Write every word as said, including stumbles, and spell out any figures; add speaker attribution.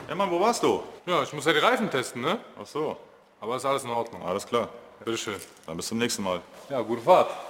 Speaker 1: Ja, Mann, wo warst du?
Speaker 2: Ja, ich muss ja die Reifen testen, ne?
Speaker 1: Ach so,
Speaker 2: Aber ist alles in Ordnung.
Speaker 1: alles klar.
Speaker 2: Bitteschön.
Speaker 1: Dann bis zum nächsten Mal.
Speaker 2: Ja, gute Fahrt.